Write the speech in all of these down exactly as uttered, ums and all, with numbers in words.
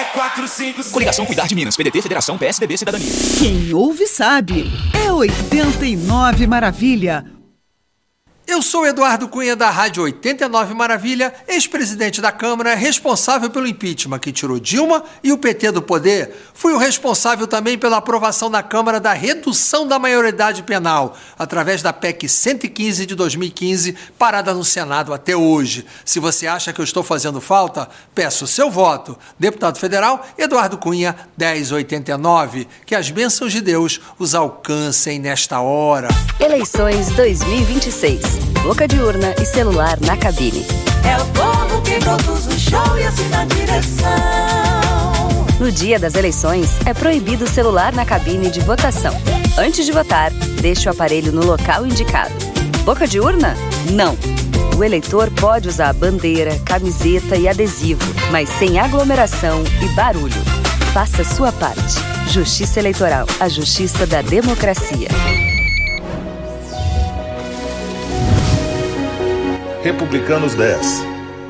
quatro, cinco, seis. Coligação Cuidar de Minas, P D T, Federação, P S D B, Cidadania. Quem ouve sabe. É oitenta e nove Maravilha. Eu sou Eduardo Cunha, da Rádio oitenta e nove Maravilha, ex-presidente da Câmara, responsável pelo impeachment que tirou Dilma e o P T do poder. Fui o responsável também pela aprovação na Câmara da redução da maioridade penal, através da P E C cento e quinze de dois mil e quinze, parada no Senado até hoje. Se você acha que eu estou fazendo falta, peço o seu voto. Deputado Federal, Eduardo Cunha, dez oitenta e nove. Que as bênçãos de Deus os alcancem nesta hora. Eleições dois mil e vinte e seis. Boca de urna e celular na cabine. É o povo que produz o show e assina a direção. No dia das eleições, é proibido o celular na cabine de votação. Antes de votar, deixe o aparelho no local indicado. Boca de urna? Não. O eleitor pode usar bandeira, camiseta e adesivo, mas sem aglomeração e barulho. Faça sua parte. Justiça Eleitoral, a justiça da democracia. Republicanos dez.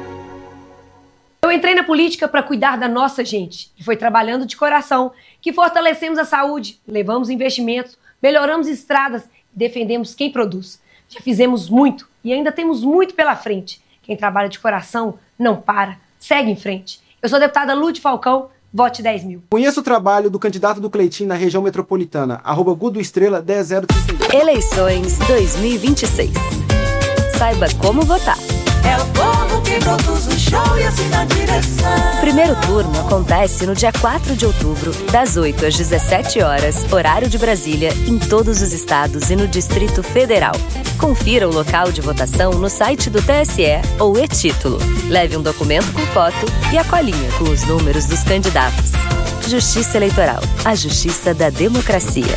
Eu entrei na política para cuidar da nossa gente, e foi trabalhando de coração que fortalecemos a saúde, levamos investimentos, melhoramos estradas e defendemos quem produz. Já fizemos muito e ainda temos muito pela frente. Quem trabalha de coração não para, segue em frente. Eu sou a deputada Lúcia Falcão, vote dez mil. Conheça o trabalho do candidato do Cleitinho na região metropolitana, arroba Gudo Estrela dez zero trinta e dois. Eleições dois mil e vinte e seis. Saiba como votar. É o povo que produz o show e assina a direção. O primeiro turno acontece no dia quatro de outubro, das oito às dezessete horas, horário de Brasília, em todos os estados e no Distrito Federal. Confira o local de votação no site do T S E ou e-título. Leve um documento com foto e a colinha com os números dos candidatos. Justiça Eleitoral, a justiça da democracia.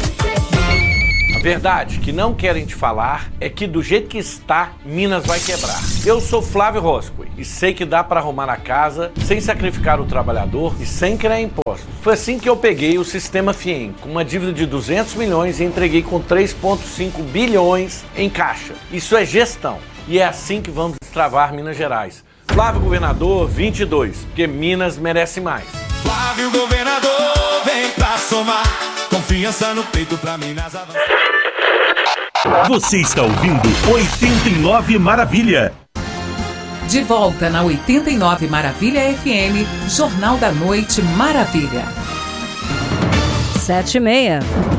Verdade que não querem te falar é que do jeito que está, Minas vai quebrar. Eu sou Flávio Roscoe e sei que dá para arrumar a casa sem sacrificar o trabalhador e sem criar impostos. Foi assim que eu peguei o sistema FIEM com uma dívida de duzentos milhões e entreguei com três vírgula cinco bilhões em caixa. Isso é gestão e é assim que vamos destravar Minas Gerais. Flávio Governador vinte e dois, porque Minas merece mais. Flávio Governador, vem pra somar. Confiança no peito pra Minas avançar. Você está ouvindo oitenta e nove Maravilha. De volta na oitenta e nove Maravilha F M, Jornal da Noite Maravilha. Sete e meia.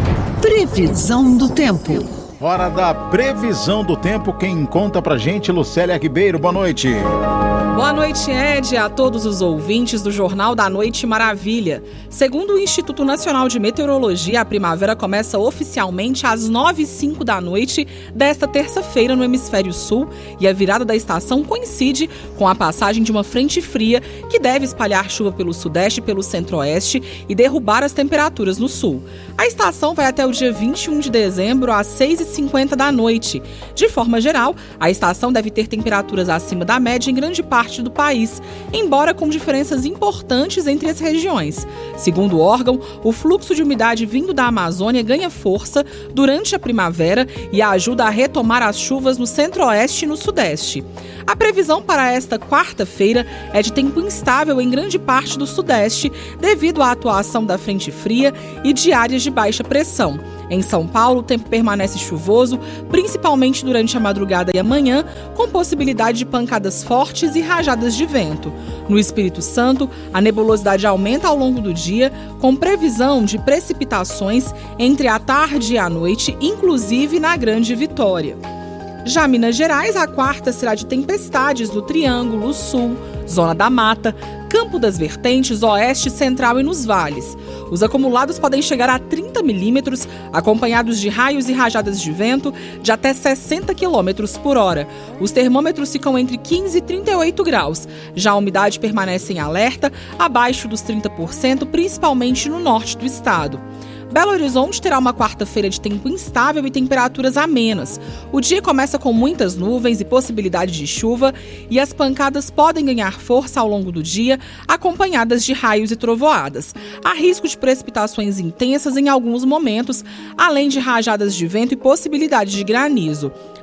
Previsão do tempo. Hora da previsão do tempo. Quem conta pra gente, Lucélia Ribeiro. Boa noite. Boa noite, Ed, a todos os ouvintes do Jornal da Noite Maravilha. Segundo o Instituto Nacional de Meteorologia, a primavera começa oficialmente às nove e cinco da noite desta terça-feira no Hemisfério Sul e a virada da estação coincide com a passagem de uma frente fria que deve espalhar chuva pelo sudeste e pelo centro-oeste e derrubar as temperaturas no sul. A estação vai até o dia vinte e um de dezembro às seis e cinquenta da noite. De forma geral, a estação deve ter temperaturas acima da média em grande parte do país, embora com diferenças importantes entre as regiões. Segundo o órgão, o fluxo de umidade vindo da Amazônia ganha força durante a primavera e ajuda a retomar as chuvas no centro-oeste e no sudeste. A previsão para esta quarta-feira é de tempo instável em grande parte do sudeste, devido à atuação da frente fria e de áreas de baixa pressão. Em São Paulo, o tempo permanece chuvoso, principalmente durante a madrugada e a manhã, com possibilidade de pancadas fortes e rajadas de vento. No Espírito Santo, a nebulosidade aumenta ao longo do dia, com previsão de precipitações entre a tarde e a noite, inclusive na Grande Vitória. Já Minas Gerais, a quarta será de tempestades no Triângulo Sul, Zona da Mata, Campo das Vertentes, Oeste, Central e nos vales. Os acumulados podem chegar a trinta milímetros, acompanhados de raios e rajadas de vento de até sessenta quilômetros por hora. Os termômetros ficam entre quinze e trinta e oito graus. Já a umidade permanece em alerta, abaixo dos trinta por cento, principalmente no norte do estado. Belo Horizonte terá uma quarta-feira de tempo instável e temperaturas amenas. O dia começa com muitas nuvens e possibilidade de chuva, e as pancadas podem ganhar força ao longo do dia, acompanhadas de raios e trovoadas. Há risco de precipitações intensas em alguns momentos, além de rajadas de vento e possibilidade de granizo.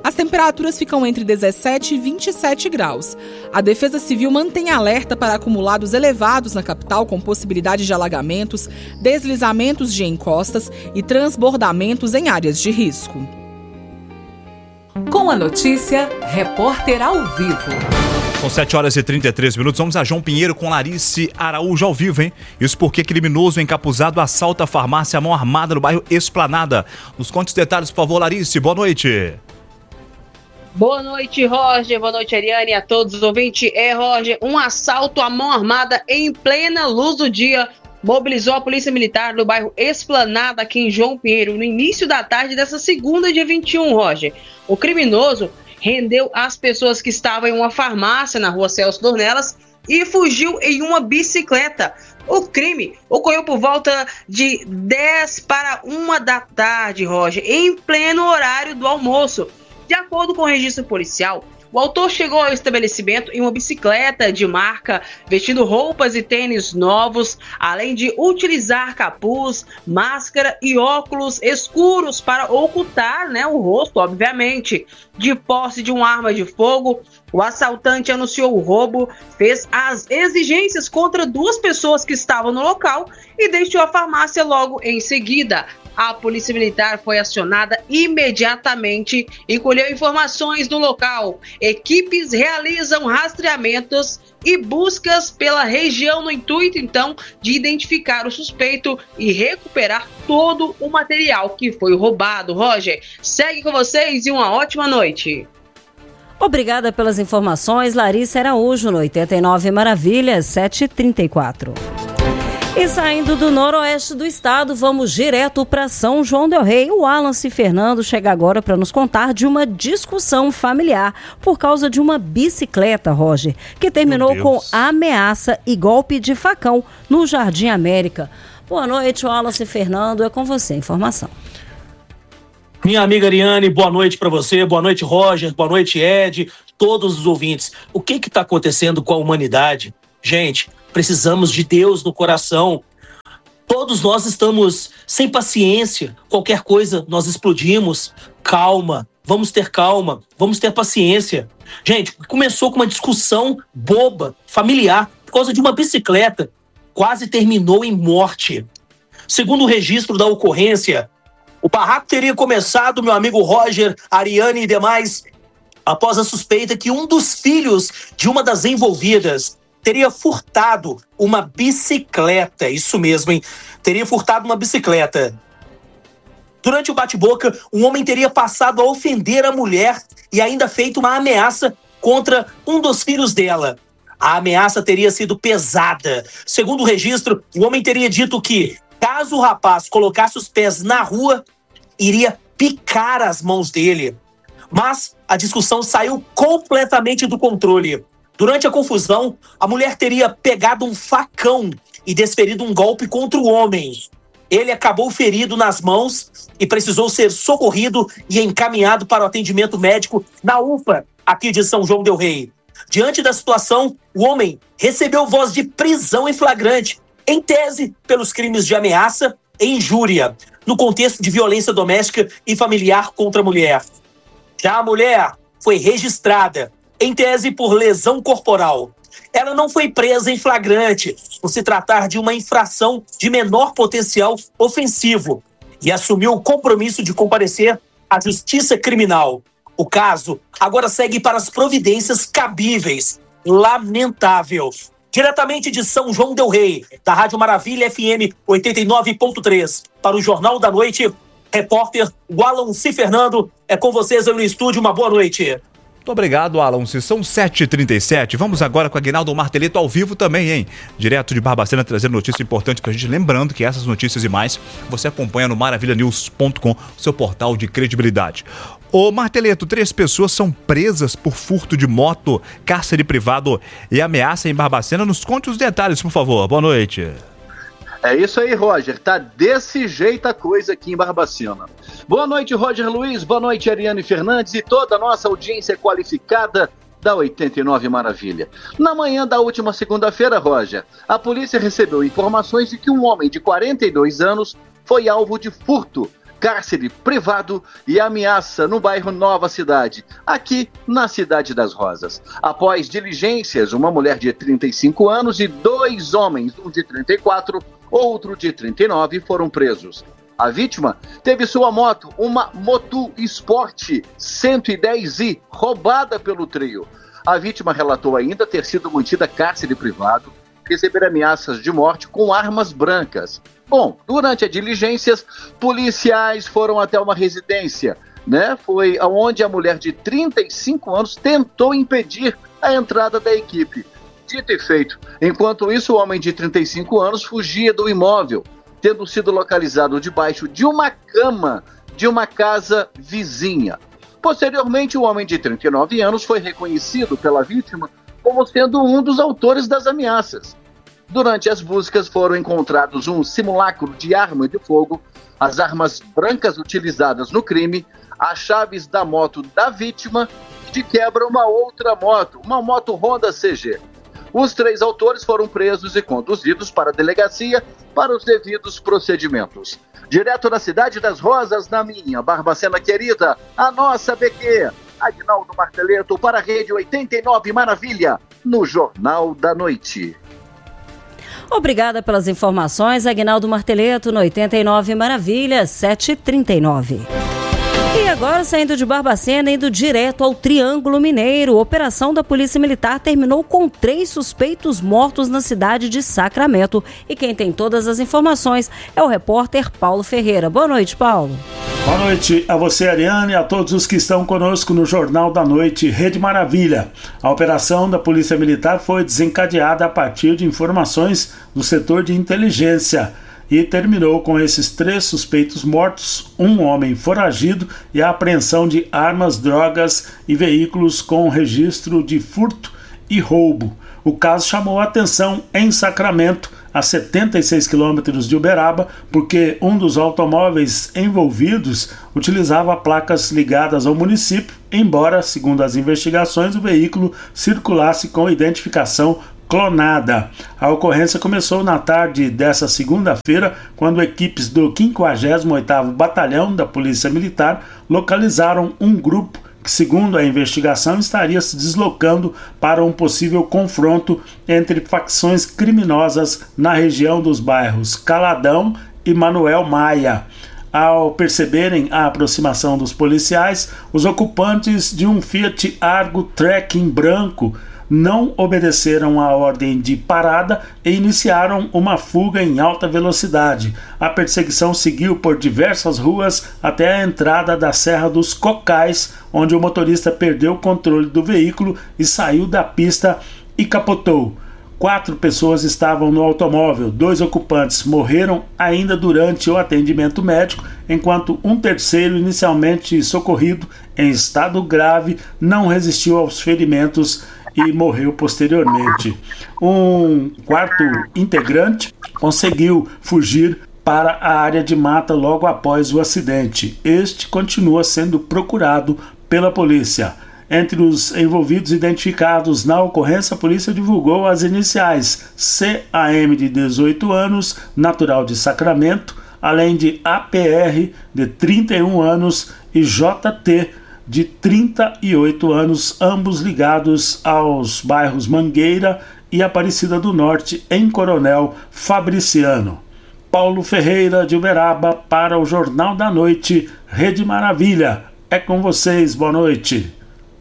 As temperaturas ficam entre dezessete e vinte e sete graus. A Defesa Civil mantém alerta para acumulados elevados na capital, com possibilidade de alagamentos, deslizamentos de encostas e transbordamentos em áreas de risco. Com a notícia, repórter ao vivo. São sete horas e trinta e três minutos. Vamos a João Pinheiro com Larice Araújo ao vivo, hein? Isso porque criminoso encapuzado assalta a farmácia à mão armada no bairro Esplanada. Nos conte os detalhes, por favor, Larice. Boa noite. Boa noite, Roger. Boa noite, Ariane, a todos os ouvintes. É, Roger, um assalto à mão armada em plena luz do dia mobilizou a Polícia Militar no bairro Esplanada, aqui em João Pinheiro, no início da tarde dessa segunda, dia vinte e um, Roger. O criminoso rendeu as pessoas que estavam em uma farmácia na rua Celso Dornelas e fugiu em uma bicicleta. O crime ocorreu por volta de dez para uma da tarde, Roger, em pleno horário do almoço. De acordo com o registro policial, o autor chegou ao estabelecimento em uma bicicleta de marca, vestindo roupas e tênis novos, além de utilizar capuz, máscara e óculos escuros para ocultar, né, o rosto, obviamente. De posse de uma arma de fogo, o assaltante anunciou o roubo, fez as exigências contra duas pessoas que estavam no local e deixou a farmácia logo em seguida. A Polícia Militar foi acionada imediatamente e colheu informações no local. Equipes realizam rastreamentos e buscas pela região no intuito, então, de identificar o suspeito e recuperar todo o material que foi roubado. Roger, segue com vocês e uma ótima noite. Obrigada pelas informações, Larice Araújo, no oitenta e nove Maravilhas, sete e trinta e quatro. E saindo do noroeste do estado, vamos direto para São João del Rei. O Wallace Fernando chega agora para nos contar de uma discussão familiar por causa de uma bicicleta, Roger, que terminou com ameaça e golpe de facão no Jardim América. Boa noite, Wallace Fernando, é com você a informação. Minha amiga Ariane, boa noite para você, boa noite, Roger, boa noite, Ed, todos os ouvintes. O que que está acontecendo com a humanidade? Gente, precisamos de Deus no coração. Todos nós estamos sem paciência. Qualquer coisa nós explodimos. Calma, vamos ter calma, vamos ter paciência. Gente, começou com uma discussão boba, familiar, por causa de uma bicicleta. Quase terminou em morte. Segundo o registro da ocorrência, o barraco teria começado, meu amigo Roger, Ariane e demais, após a suspeita que um dos filhos de uma das envolvidas teria furtado uma bicicleta. Isso mesmo, hein? Teria furtado uma bicicleta. Durante o bate-boca, um homem teria passado a ofender a mulher e ainda feito uma ameaça contra um dos filhos dela. A ameaça teria sido pesada. Segundo o registro, o homem teria dito que, caso o rapaz colocasse os pés na rua, iria picar as mãos dele. Mas a discussão saiu completamente do controle. Durante a confusão, a mulher teria pegado um facão e desferido um golpe contra o homem. Ele acabou ferido nas mãos e precisou ser socorrido e encaminhado para o atendimento médico na U P A, aqui de São João del Rei. Diante da situação, o homem recebeu voz de prisão em flagrante, em tese pelos crimes de ameaça e injúria, no contexto de violência doméstica e familiar contra a mulher. Já a mulher foi registrada, em tese por lesão corporal. Ela não foi presa em flagrante, por se tratar de uma infração de menor potencial ofensivo, e assumiu o compromisso de comparecer à justiça criminal. O caso agora segue para as providências cabíveis. Lamentável. Diretamente de São João del Rei, da Rádio Maravilha F M oitenta e nove ponto três, para o Jornal da Noite, repórter Wallace Fernando. É com vocês aí no estúdio, uma boa noite. Muito obrigado, Alan. São sete e trinta e sete. Vamos agora com a Aguinaldo Martelito ao vivo também, hein? Direto de Barbacena, trazendo notícia importante pra gente. Lembrando que essas notícias e mais você acompanha no maravilha news ponto com, seu portal de credibilidade. Ô Martelito, três pessoas são presas por furto de moto, cárcere privado e ameaça em Barbacena. Nos conte os detalhes, por favor. Boa noite. É isso aí, Roger. Tá desse jeito a coisa aqui em Barbacena. Boa noite, Roger Luiz. Boa noite, Ariane Fernandes e toda a nossa audiência qualificada da oitenta e nove Maravilha. Na manhã da última segunda-feira, Roger, a polícia recebeu informações de que um homem de quarenta e dois anos foi alvo de furto cárcere privado e ameaça no bairro Nova Cidade, aqui na Cidade das Rosas. Após diligências, uma mulher de trinta e cinco anos e dois homens, um de trinta e quatro, outro de trinta e nove, foram presos. A vítima teve sua moto, uma Motu Sport cento e dez i, roubada pelo trio. A vítima relatou ainda ter sido mantida cárcere privado, receber ameaças de morte com armas brancas. Bom, durante as diligências, policiais foram até uma residência, né? Foi onde a mulher de trinta e cinco anos tentou impedir a entrada da equipe. Dito e feito, enquanto isso, o homem de trinta e cinco anos fugia do imóvel, tendo sido localizado debaixo de uma cama de uma casa vizinha. Posteriormente, o homem de trinta e nove anos foi reconhecido pela vítima como sendo um dos autores das ameaças. Durante as buscas foram encontrados um simulacro de arma de fogo, as armas brancas utilizadas no crime, as chaves da moto da vítima e de quebra uma outra moto, uma moto Honda C G. Os três autores foram presos e conduzidos para a delegacia para os devidos procedimentos. Direto da Cidade das Rosas, na minha Barbacena querida, a nossa B Q, Aguinaldo Marteleto, para a Rede oitenta e nove Maravilha, no Jornal da Noite. Obrigada pelas informações, Aguinaldo Marteleto, no oitenta e nove Maravilha, sete e trinta e nove. E agora, saindo de Barbacena, indo direto ao Triângulo Mineiro, a operação da Polícia Militar terminou com três suspeitos mortos na cidade de Sacramento. E quem tem todas as informações é o repórter Paulo Ferreira. Boa noite, Paulo. Boa noite a você, Ariane, e a todos os que estão conosco no Jornal da Noite, Rede Maravilha. A operação da Polícia Militar foi desencadeada a partir de informações do setor de inteligência e terminou com esses três suspeitos mortos, um homem foragido e a apreensão de armas, drogas e veículos com registro de furto e roubo. O caso chamou a atenção em Sacramento, a setenta e seis quilômetros de Uberaba, porque um dos automóveis envolvidos utilizava placas ligadas ao município, embora, segundo as investigações, o veículo circulasse com identificação clonada. A ocorrência começou na tarde dessa segunda-feira, quando equipes do quinquagésimo oitavo Batalhão da Polícia Militar localizaram um grupo que, segundo a investigação, estaria se deslocando para um possível confronto entre facções criminosas na região dos bairros Caladão e Manuel Maia. Ao perceberem a aproximação dos policiais, os ocupantes de um Fiat Argo Trekking branco não obedeceram à ordem de parada e iniciaram uma fuga em alta velocidade. A perseguição seguiu por diversas ruas até a entrada da Serra dos Cocais, onde o motorista perdeu o controle do veículo e saiu da pista e capotou. Quatro pessoas estavam no automóvel, dois ocupantes morreram ainda durante o atendimento médico, enquanto um terceiro, inicialmente socorrido em estado grave, não resistiu aos ferimentos e morreu posteriormente. Um quarto integrante conseguiu fugir para a área de mata logo após o acidente. Este continua sendo procurado pela polícia. Entre os envolvidos identificados na ocorrência, a polícia divulgou as iniciais C A M de dezoito anos, natural de Sacramento, além de A P R de trinta e um anos e J T de trinta e oito anos, ambos ligados aos bairros Mangueira e Aparecida do Norte, em Coronel Fabriciano. Paulo Ferreira de Uberaba para o Jornal da Noite, Rede Maravilha. É com vocês, boa noite.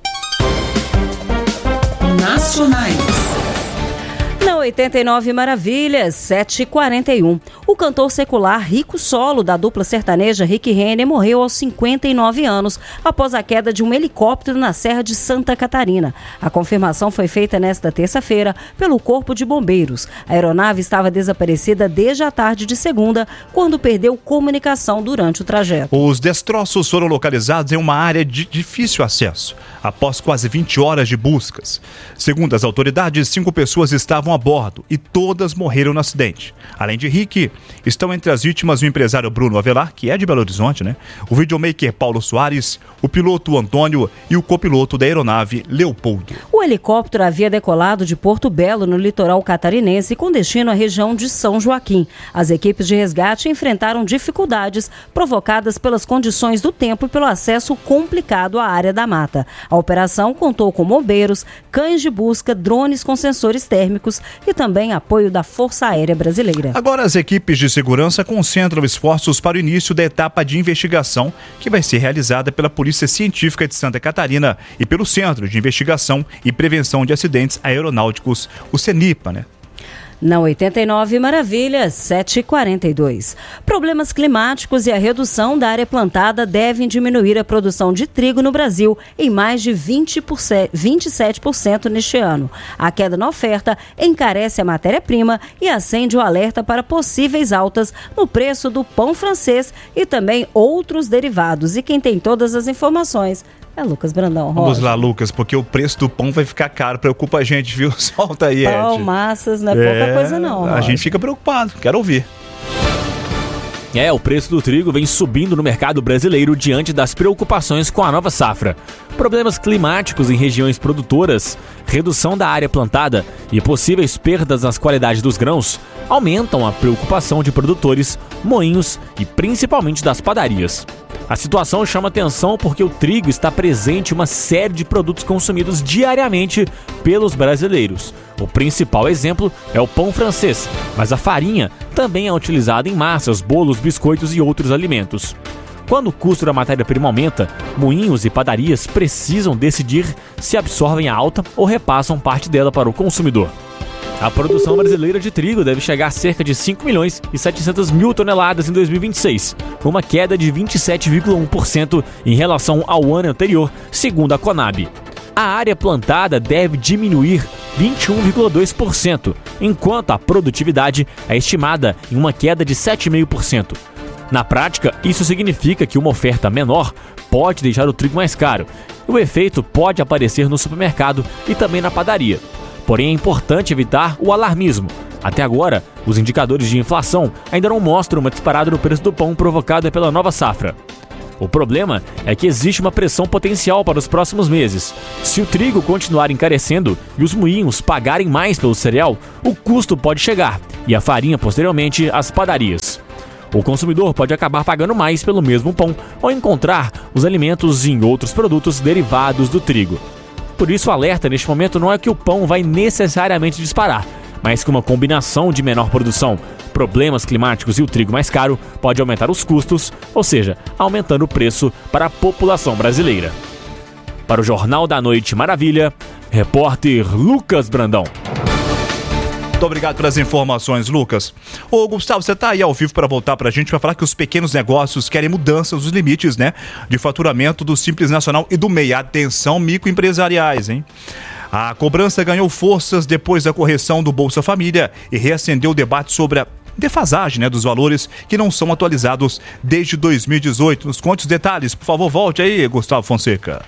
Nacionais. Na oitenta e nove Maravilhas, sete e quarenta e um. O cantor secular Rico Solo, da dupla sertaneja Rick Renner, morreu aos cinquenta e nove anos após a queda de um helicóptero na Serra de Santa Catarina. A confirmação foi feita nesta terça-feira pelo Corpo de Bombeiros. A aeronave estava desaparecida desde a tarde de segunda, quando perdeu comunicação durante o trajeto. Os destroços foram localizados em uma área de difícil acesso, após quase vinte horas de buscas. Segundo as autoridades, cinco pessoas estavam a bordo bordo e todas morreram no acidente. Além de Rick, estão entre as vítimas o empresário Bruno Avelar, que é de Belo Horizonte, né? O videomaker Paulo Soares, o piloto Antônio e o copiloto da aeronave Leopoldo. O helicóptero havia decolado de Porto Belo, no litoral catarinense, com destino à região de São Joaquim. As equipes de resgate enfrentaram dificuldades provocadas pelas condições do tempo e pelo acesso complicado à área da mata. A operação contou com bombeiros, cães de busca, drones com sensores térmicos e também apoio da Força Aérea Brasileira. Agora as equipes de segurança concentram esforços para o início da etapa de investigação que vai ser realizada pela Polícia Científica de Santa Catarina e pelo Centro de Investigação e Prevenção de Acidentes Aeronáuticos, o CENIPA, né? Na oitenta e nove Maravilha, sete e quarenta e dois. Problemas climáticos e a redução da área plantada devem diminuir a produção de trigo no Brasil em mais de vinte por cento, vinte e sete por cento neste ano. A queda na oferta encarece a matéria-prima e acende o alerta para possíveis altas no preço do pão francês e também outros derivados. E quem tem todas as informações é Lucas Brandão. Vamos Roger. lá, Lucas, porque o preço do pão vai ficar caro. Preocupa a gente, viu? Solta aí, Ed. Pão, massas, não é, é pouca coisa não. A Roger. gente fica preocupado. Quero ouvir. É, o preço do trigo vem subindo no mercado brasileiro diante das preocupações com a nova safra. Problemas climáticos em regiões produtoras, redução da área plantada e possíveis perdas nas qualidades dos grãos aumentam a preocupação de produtores, moinhos e principalmente das padarias. A situação chama atenção porque o trigo está presente em uma série de produtos consumidos diariamente pelos brasileiros. O principal exemplo é o pão francês, mas a farinha também é utilizada em massas, bolos, biscoitos e outros alimentos. Quando o custo da matéria-prima aumenta, moinhos e padarias precisam decidir se absorvem a alta ou repassam parte dela para o consumidor. A produção brasileira de trigo deve chegar a cerca de cinco milhões e setecentas mil toneladas em dois mil e vinte e seis, uma queda de vinte e sete vírgula um por cento em relação ao ano anterior, segundo a Conab. A área plantada deve diminuir vinte e um vírgula dois por cento, enquanto a produtividade é estimada em uma queda de sete vírgula cinco por cento. Na prática, isso significa que uma oferta menor pode deixar o trigo mais caro. O efeito pode aparecer no supermercado e também na padaria. Porém, é importante evitar o alarmismo. Até agora, os indicadores de inflação ainda não mostram uma disparada no preço do pão provocada pela nova safra. O problema é que existe uma pressão potencial para os próximos meses. Se o trigo continuar encarecendo e os moinhos pagarem mais pelo cereal, o custo pode chegar e a farinha posteriormente às padarias. O consumidor pode acabar pagando mais pelo mesmo pão ou encontrar os alimentos em outros produtos derivados do trigo. Por isso, o alerta neste momento não é que o pão vai necessariamente disparar, mas que uma combinação de menor produção, problemas climáticos e o trigo mais caro pode aumentar os custos, ou seja, aumentando o preço para a população brasileira. Para o Jornal da Noite Maravilha, repórter Lucas Brandão. Muito obrigado pelas informações, Lucas. Ô, Gustavo, você está aí ao vivo para voltar para a gente para falar que os pequenos negócios querem mudanças nos limites, né, de faturamento do Simples Nacional e do M E I. Atenção, microempresariais, hein? A cobrança ganhou forças depois da correção do Bolsa Família e reacendeu o debate sobre a defasagem, né, dos valores que não são atualizados desde dois mil e dezoito. Nos conte os detalhes, por favor, volte aí, Gustavo Fonseca.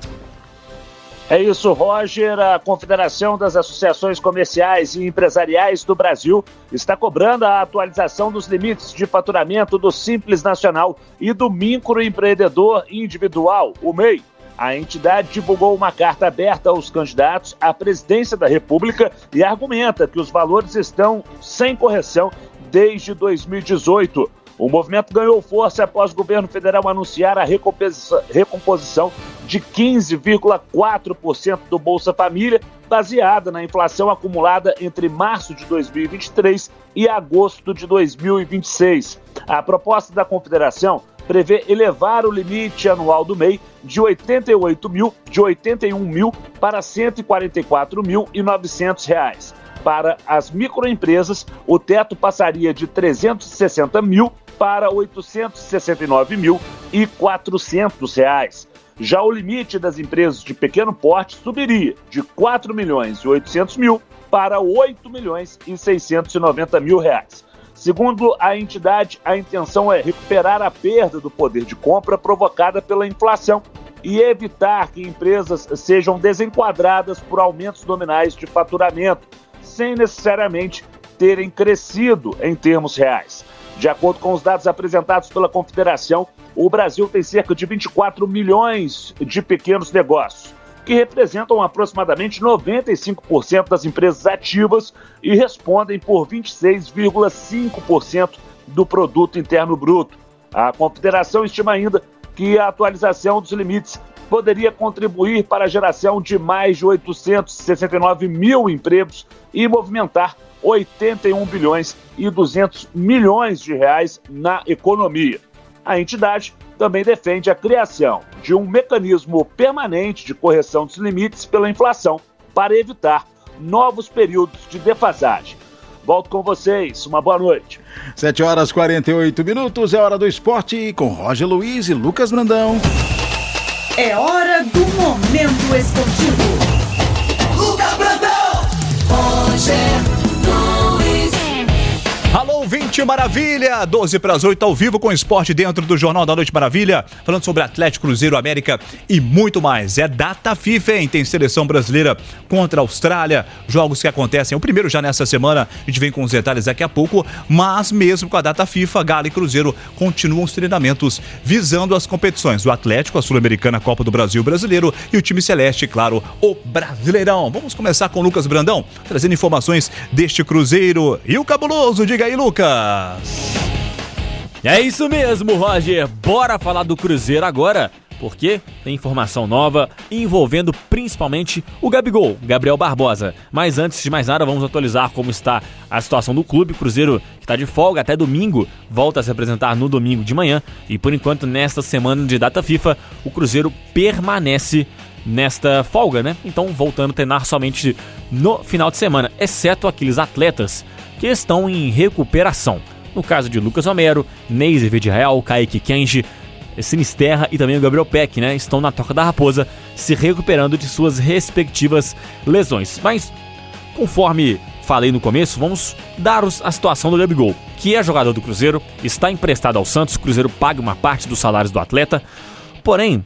É isso, Roger. A Confederação das Associações Comerciais e Empresariais do Brasil está cobrando a atualização dos limites de faturamento do Simples Nacional e do Microempreendedor Individual, o M E I. A entidade divulgou uma carta aberta aos candidatos à presidência da República e argumenta que os valores estão sem correção desde dois mil e dezoito. O movimento ganhou força após o governo federal anunciar a recomposição de quinze vírgula quatro por cento do Bolsa Família, baseada na inflação acumulada entre março de dois mil e vinte e três e agosto de dois mil e vinte e seis. A proposta da Confederação prevê elevar o limite anual do M E I de oitenta e oito mil, de oitenta e um mil para cento e quarenta e quatro mil e novecentos reais. Para as microempresas, o teto passaria de trezentos e sessenta mil para oitocentos e sessenta e nove mil e quatrocentos reais. Já o limite das empresas de pequeno porte subiria de quatro milhões e oitocentos mil para oito milhões e seiscentos e noventa mil reais. Segundo a entidade, a intenção é recuperar a perda do poder de compra provocada pela inflação e evitar que empresas sejam desenquadradas por aumentos nominais de faturamento, sem necessariamente terem crescido em termos reais. De acordo com os dados apresentados pela Confederação, o Brasil tem cerca de vinte e quatro milhões de pequenos negócios, que representam aproximadamente noventa e cinco por cento das empresas ativas e respondem por vinte e seis vírgula cinco por cento do produto interno bruto. A Confederação estima ainda que a atualização dos limites poderia contribuir para a geração de mais de oitocentos e sessenta e nove mil empregos e movimentar oitenta e um bilhões e duzentos milhões de reais na economia. A entidade também defende a criação de um mecanismo permanente de correção dos limites pela inflação para evitar novos períodos de defasagem. Volto com vocês, uma boa noite. sete horas e quarenta e oito minutos, é hora do esporte com Roger Luiz e Lucas Brandão. É hora do Momento Esportivo. Lucas Brandão, Roger Luiz. Alô, ouvinte Maravilha, doze para as oito ao vivo com esporte dentro do Jornal da Noite Maravilha, falando sobre Atlético, Cruzeiro, América e muito mais. É data FIFA, hein? Tem seleção brasileira contra a Austrália, jogos que acontecem, o primeiro já nessa semana, a gente vem com os detalhes daqui a pouco, mas mesmo com a data FIFA, Galo e Cruzeiro continuam os treinamentos visando as competições, o Atlético, a Sul-Americana, a Copa do Brasil Brasileiro e o time celeste, claro, o Brasileirão. Vamos começar com o Lucas Brandão, trazendo informações deste Cruzeiro e o cabuloso, diga aí, Lucas. É isso mesmo, Roger. Bora falar do Cruzeiro agora, porque tem informação nova envolvendo principalmente o Gabigol, Gabriel Barbosa. Mas antes de mais nada, vamos atualizar como está a situação do clube. Cruzeiro que está de folga até domingo, volta a se apresentar no domingo de manhã. E por enquanto, nesta semana de data FIFA, o Cruzeiro permanece nesta folga, né? Então, voltando a treinar somente no final de semana, exceto aqueles atletas que estão em recuperação. No caso de Lucas Romero, Neiser Vidireal, Kaique Kenji, Sinisterra e também o Gabriel Peck, né? Estão na Toca da Raposa, se recuperando de suas respectivas lesões. Mas, conforme falei no começo, vamos dar a situação do Gabigol, que é jogador do Cruzeiro, está emprestado ao Santos, o Cruzeiro paga uma parte dos salários do atleta, porém,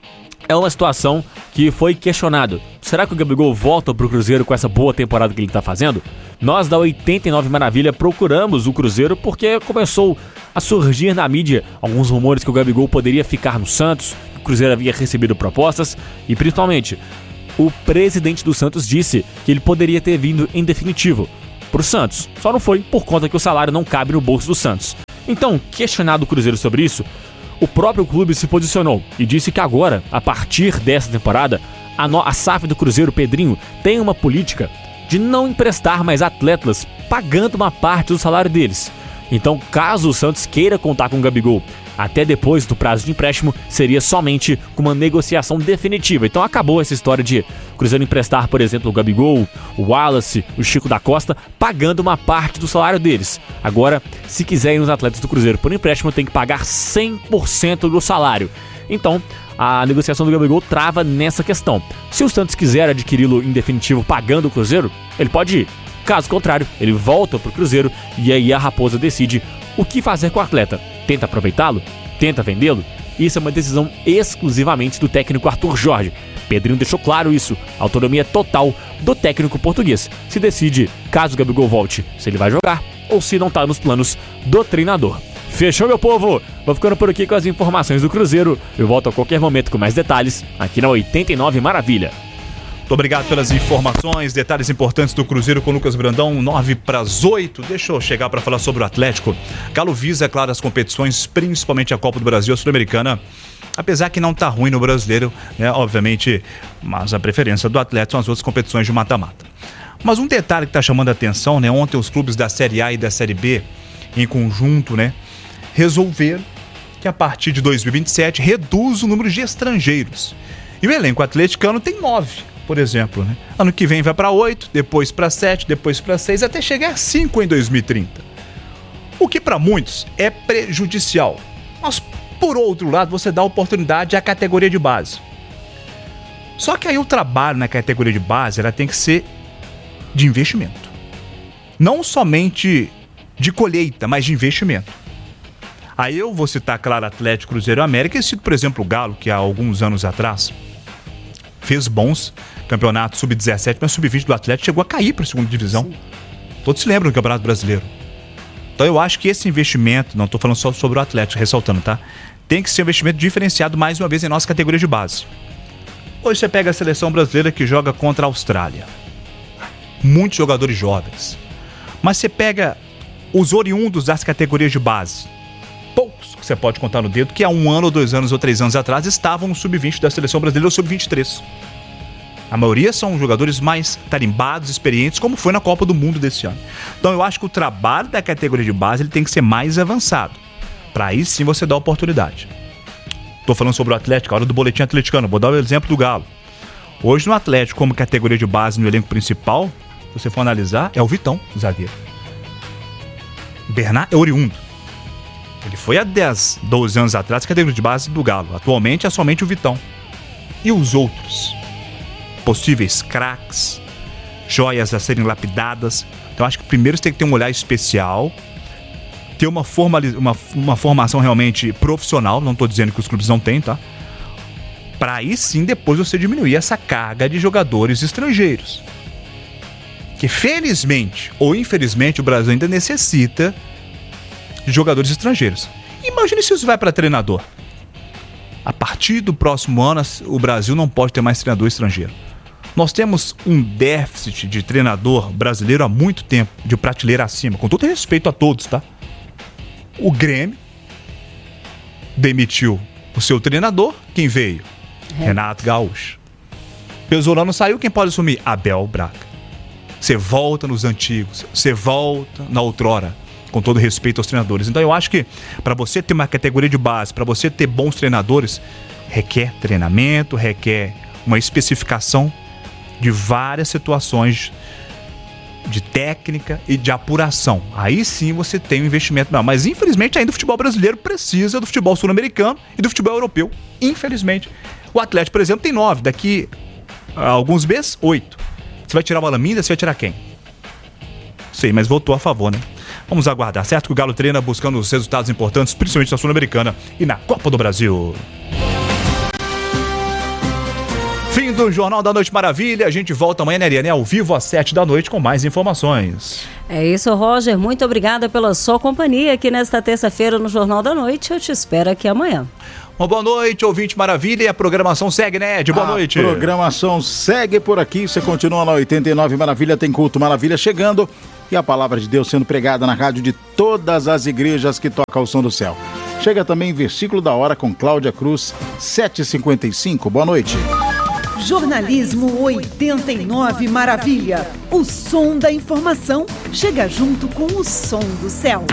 é uma situação que foi questionado. Será que o Gabigol volta para o Cruzeiro com essa boa temporada que ele está fazendo? Nós da oitenta e nove Maravilha procuramos o Cruzeiro porque começou a surgir na mídia alguns rumores que o Gabigol poderia ficar no Santos, que o Cruzeiro havia recebido propostas e principalmente o presidente do Santos disse que ele poderia ter vindo em definitivo para o Santos. Só não foi por conta que o salário não cabe no bolso do Santos. Então, questionado o Cruzeiro sobre isso, o próprio clube se posicionou e disse que agora, a partir dessa temporada, a, no- a S A F do Cruzeiro, Pedrinho, tem uma política de não emprestar mais atletas pagando uma parte do salário deles. Então, caso o Santos queira contar com o Gabigol até depois do prazo de empréstimo, seria somente com uma negociação definitiva. Então acabou essa história de o Cruzeiro emprestar, por exemplo, o Gabigol, o Wallace, o Chico da Costa, pagando uma parte do salário deles. Agora, se quiserem os atletas do Cruzeiro por empréstimo, tem que pagar cem por cento do salário. Então, a negociação do Gabigol trava nessa questão. Se o Santos quiser adquiri-lo em definitivo pagando o Cruzeiro, ele pode ir. Caso contrário, ele volta para o Cruzeiro e aí a Raposa decide o que fazer com o atleta. Tenta aproveitá-lo? Tenta vendê-lo? Isso é uma decisão exclusivamente do técnico Arthur Jorge. Pedrinho deixou claro isso. Autonomia total do técnico português. Se decide, caso o Gabigol volte, se ele vai jogar ou se não está nos planos do treinador. Fechou, meu povo? Vou ficando por aqui com as informações do Cruzeiro. Eu volto a qualquer momento com mais detalhes aqui na oitenta e nove Maravilha. Muito obrigado pelas informações, detalhes importantes do Cruzeiro com o Lucas Brandão, nove para as oito. Deixa eu chegar para falar sobre o Atlético. Galo visa, é claro, as competições, principalmente a Copa do Brasil, a Sul-Americana. Apesar que não está ruim no brasileiro, né? Obviamente, mas a preferência do Atlético são as outras competições de mata-mata. Mas um detalhe que está chamando a atenção, né? Ontem os clubes da Série A e da Série B, em conjunto, né? Resolveram que a partir de dois mil e vinte e sete reduz o número de estrangeiros. E o elenco atleticano tem nove. Por exemplo, né? Ano que vem vai para oito, depois para sete, depois para seis, até chegar a cinco em dois mil e trinta. O que para muitos é prejudicial. Mas, por outro lado, você dá oportunidade à categoria de base. Só que aí o trabalho na categoria de base ela tem que ser de investimento. Não somente de colheita, mas de investimento. Aí eu vou citar, claro, Atlético, Cruzeiro e América, e cito, por exemplo, o Galo, que há alguns anos atrás fez bons campeonatos sub dezessete, mas sub vinte do Atlético chegou a cair para a segunda divisão. Sim. Todos se lembram do Campeonato Brasileiro. Então eu acho que esse investimento, não estou falando só sobre o Atlético, ressaltando, tá? Tem que ser um investimento diferenciado mais uma vez em nossa categoria de base. Hoje você pega a seleção brasileira que joga contra a Austrália. Muitos jogadores jovens. Mas você pega os oriundos das categorias de base. Poucos que você pode contar no dedo, que há um ano, ou dois anos, ou três anos atrás estavam no sub vinte da seleção brasileira ou sub vinte e três. A maioria são jogadores mais tarimbados, experientes, como foi na Copa do Mundo desse ano. Então eu acho que o trabalho da categoria de base ele tem que ser mais avançado. Para aí sim você dar oportunidade. Estou falando sobre o Atlético, a hora do boletim atleticano. Vou dar o exemplo do Galo. Hoje no Atlético, como categoria de base no elenco principal, se você for analisar, é o Vitão, o zagueiro. Bernard é oriundo. Ele foi há dez, doze anos atrás categoria de base do Galo. Atualmente é somente o Vitão. E os outros? Possíveis craques, joias a serem lapidadas. Então acho que primeiro você tem que ter um olhar especial, ter uma, formaliz... uma, uma formação realmente profissional, não estou dizendo que os clubes não têm, tá? Para aí sim depois você diminuir essa carga de jogadores estrangeiros. Que felizmente ou infelizmente o Brasil ainda necessita de jogadores estrangeiros. Imagine se isso vai para treinador. A partir do próximo ano o Brasil não pode ter mais treinador estrangeiro. Nós temos um déficit de treinador brasileiro há muito tempo, de prateleira acima, com todo respeito a todos, tá? O Grêmio demitiu o seu treinador, quem veio? É. Renato Gaúcho. Pesolano saiu, quem pode assumir? Abel Braga. Você volta nos antigos, você volta na outrora, com todo respeito aos treinadores. Então eu acho que para você ter uma categoria de base, para você ter bons treinadores, requer treinamento, requer uma especificação de várias situações de técnica e de apuração. Aí sim você tem um investimento maior. Mas infelizmente ainda o futebol brasileiro precisa do futebol sul-americano e do futebol europeu. Infelizmente. O Atlético, por exemplo, tem nove. Daqui a alguns meses, oito. Você vai tirar o Alameda, você vai tirar quem? Sei, mas votou a favor, né? Vamos aguardar. Certo que o Galo treina buscando os resultados importantes, principalmente na Sul-Americana e na Copa do Brasil. Fim do Jornal da Noite Maravilha. A gente volta amanhã, né, Ariane, ao vivo às sete da noite com mais informações. É isso, Roger. Muito obrigada pela sua companhia aqui nesta terça-feira no Jornal da Noite. Eu te espero aqui amanhã. Uma boa noite, ouvinte maravilha. E a programação segue, né, Ed? Boa a noite. A programação segue por aqui. Você continua na oitenta e nove Maravilha. Tem Culto Maravilha chegando. E a palavra de Deus sendo pregada na rádio de todas as igrejas que tocam o som do céu. Chega também Versículo da Hora com Cláudia Cruz, sete e cinquenta e cinco. Boa noite. Jornalismo oitenta e nove Maravilha. O som da informação chega junto com o som do céu.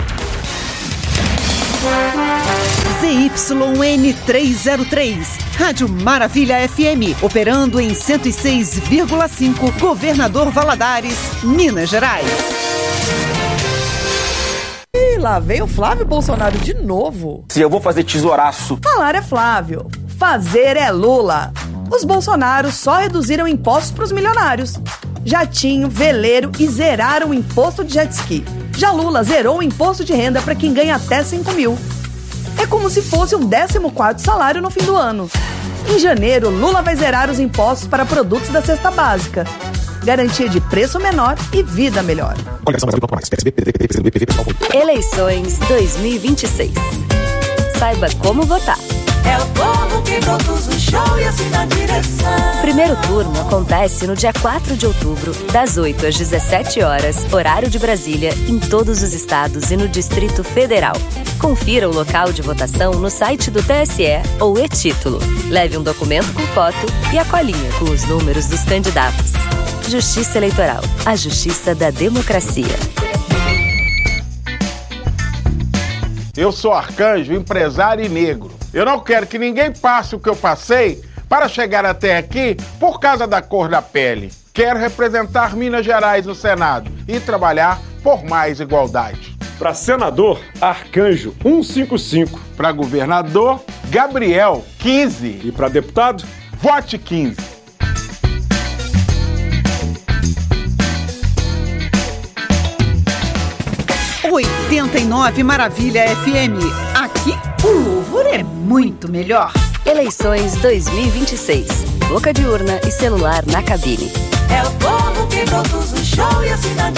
Z Y N trezentos e três, Rádio Maravilha F M, operando em cento e seis vírgula cinco, Governador Valadares, Minas Gerais. E lá veio o Flávio Bolsonaro de novo. Se eu vou fazer tesouraço. Falar é Flávio, fazer é Lula. Os Bolsonaros só reduziram impostos para os milionários. Jatinho, veleiro e zeraram o imposto de jet ski. Já Lula zerou o imposto de renda para quem ganha até cinco mil. É como se fosse um décimo quarto salário no fim do ano. Em janeiro, Lula vai zerar os impostos para produtos da cesta básica. Garantia de preço menor e vida melhor. Eleições dois mil e vinte e seis. Saiba como votar. É o povo que produz o show e assina a direção. Primeiro turno acontece no dia quatro de outubro, das oito às dezessete horas, horário de Brasília, em todos os estados e no Distrito Federal. Confira o local de votação no site do T S E ou e-título. Leve um documento com foto e a colinha com os números dos candidatos. Justiça Eleitoral, a justiça da democracia. Eu sou Arcanjo, empresário e negro. Eu não quero que ninguém passe o que eu passei para chegar até aqui por causa da cor da pele. Quero representar Minas Gerais no Senado e trabalhar por mais igualdade. Para senador, Arcanjo cento e cinquenta e cinco. Para governador, Gabriel quinze. E para deputado, vote quinze. oitenta e nove Maravilha F M. Aqui, o louvor é muito melhor. Eleições dois mil e vinte e seis. boca de urna e celular na cabine. É o povo que produz o show e assim dá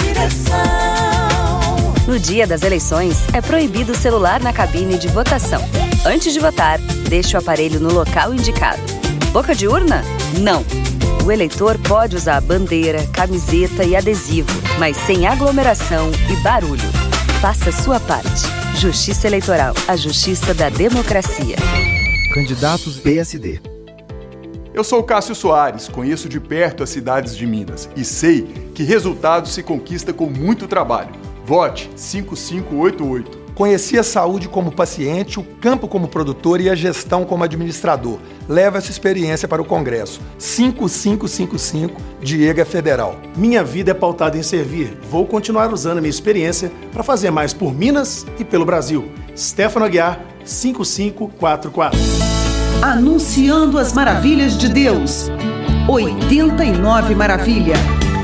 direção. No dia das eleições, é proibido o celular na cabine de votação. Antes de votar, deixe o aparelho no local indicado. Boca de urna? Não. O eleitor pode usar bandeira, camiseta e adesivo, mas sem aglomeração e barulho. Faça sua parte. Justiça Eleitoral, a justiça da democracia. Candidatos P S D. Eu sou Cássio Soares, conheço de perto as cidades de Minas e sei que resultados se conquista com muito trabalho. Vote cinco cinco oito oito. Conheci a saúde como paciente, o campo como produtor e a gestão como administrador. Leva essa experiência para o Congresso. cinco cinco cinco cinco, Diego Federal. Minha vida é pautada em servir. Vou continuar usando a minha experiência para fazer mais por Minas e pelo Brasil. Stefano Aguiar, cinco cinco quatro quatro. Anunciando as maravilhas de Deus. oitenta e nove Maravilha.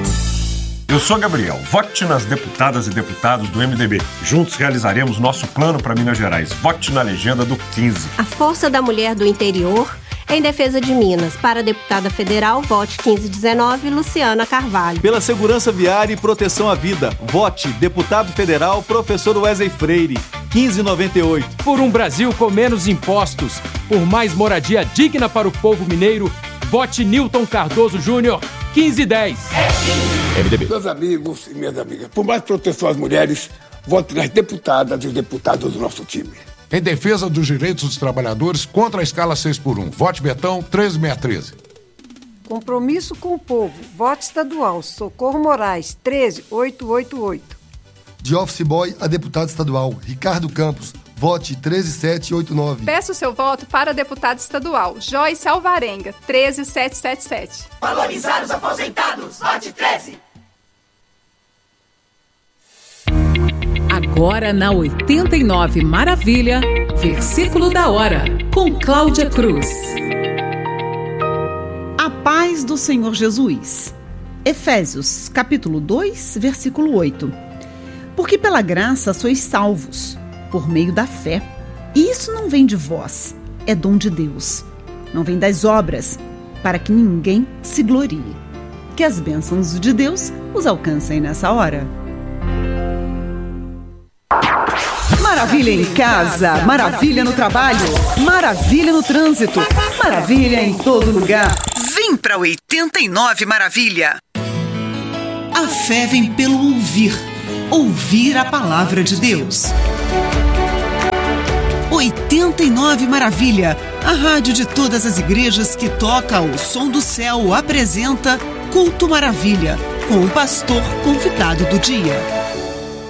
Eu sou Gabriel, vote nas deputadas e deputados do M D B. Juntos realizaremos nosso plano para Minas Gerais. Vote na legenda do quinze. A Força da Mulher do Interior em defesa de Minas. Para a deputada federal, vote quinze dezenove, Luciana Carvalho. Pela segurança viária e proteção à vida, vote deputado federal, professor Wesley Freire, quinze noventa e oito. Por um Brasil com menos impostos, por mais moradia digna para o povo mineiro, vote Newton Cardoso Júnior, quinze dez. M D B. Meus amigos e minhas amigas, por mais proteção às mulheres, vote nas deputadas e os deputados do nosso time. Em defesa dos direitos dos trabalhadores contra a escala seis por um. Vote Betão treze seiscentos e treze. Compromisso com o povo. Voto estadual. Socorro Moraes treze mil oitocentos e oitenta e oito. De office boy a deputado estadual. Ricardo Campos. Vote treze mil setecentos e oitenta e nove. Peço seu voto para deputado estadual. Joyce Alvarenga, treze mil setecentos e setenta e sete. Valorizar os aposentados. Vote treze. Agora na oitenta e nove Maravilha, versículo da hora, com Cláudia Cruz. A paz do Senhor Jesus. Efésios, capítulo dois, versículo oito. Porque pela graça sois salvos, por meio da fé. E isso não vem de vós, é dom de Deus. Não vem das obras, para que ninguém se glorie. Que as bênçãos de Deus os alcancem nessa hora. Maravilha em casa, maravilha no trabalho, maravilha no trânsito, maravilha em todo lugar. Vem pra oitenta e nove Maravilha. A fé vem pelo ouvir, ouvir a palavra de Deus. oitenta e nove Maravilha, a rádio de todas as igrejas que toca o som do céu, apresenta Culto Maravilha, com o pastor convidado do dia.